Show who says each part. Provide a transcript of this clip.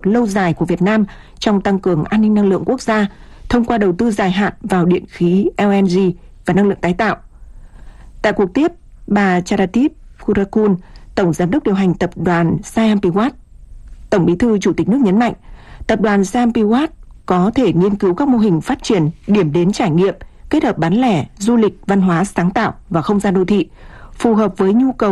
Speaker 1: lâu dài của Việt Nam trong tăng cường an ninh năng lượng quốc gia thông qua đầu tư dài hạn vào điện khí LNG và năng lượng tái tạo. Tại cuộc tiếp, bà Charatit Kurakul, Tổng Giám đốc điều hành tập đoàn Siam Piwat, Tổng Bí thư Chủ tịch nước nhấn mạnh, tập đoàn Siam Piwat có thể nghiên cứu các mô hình phát triển điểm đến trải nghiệm, kết hợp bán lẻ, du lịch, văn hóa sáng tạo và không gian đô thị, phù hợp với nhu cầu